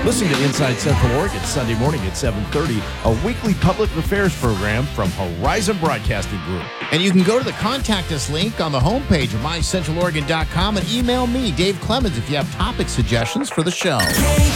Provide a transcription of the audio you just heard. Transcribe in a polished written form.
Listen to Inside Central Oregon Sunday morning at 7:30, a weekly public affairs program from Horizon Broadcasting Group. And you can go to the Contact Us link on the homepage of mycentraloregon.com and email me, Dave Clemens, if you have topic suggestions for the show.